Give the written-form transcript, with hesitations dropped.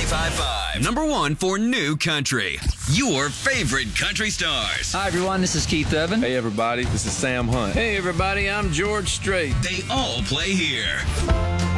95.5. Number one for new country. Your favorite country stars. Hi, everyone. This is Keith Urban. Hey, everybody. This is Sam Hunt. Hey, everybody. I'm George Strait. They all play here.